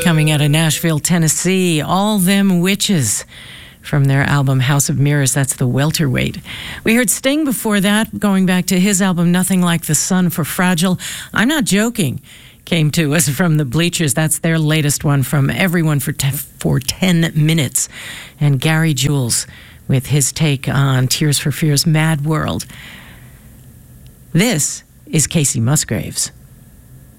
coming out of Nashville, Tennessee. All Them Witches from their album House of Mirrors. That's the welterweight. We heard Sting before that, going back to his album Nothing Like the Sun for Fragile. I'm Not Joking came to us from the Bleachers. That's their latest one from Everyone for 10 Minutes. And Gary Jules with his take on Tears for Fears' Mad World. This is Casey Musgraves.